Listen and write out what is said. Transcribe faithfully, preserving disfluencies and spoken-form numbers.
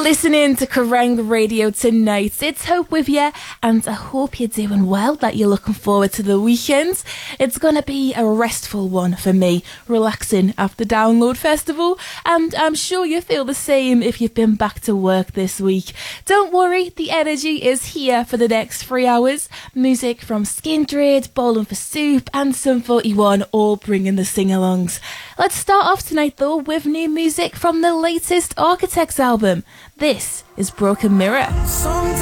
listening to Kerrang Radio tonight. It's Hope with you, and I hope you're doing well, that you're looking forward to the weekend. It's going to be a restful one for me, relaxing after Download Festival, and I'm sure you feel the same if you've been back to work this week. Don't worry, the energy is here for the next three hours. Music from Skindred, Bowling for Soup, and Sum forty-one, all bringing the sing-alongs. Let's start off tonight though with new music from the latest Architects album. This is Broken Mirror. Sometimes